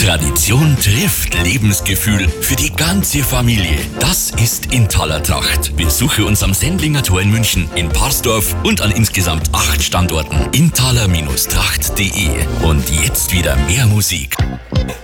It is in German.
Tradition trifft Lebensgefühl für die ganze Familie. Das ist Intaler Tracht. Besuche uns am Sendlinger Tor in München, in Parsdorf und an insgesamt 8 Standorten. Intaler-Tracht.de. Und jetzt wieder mehr Musik.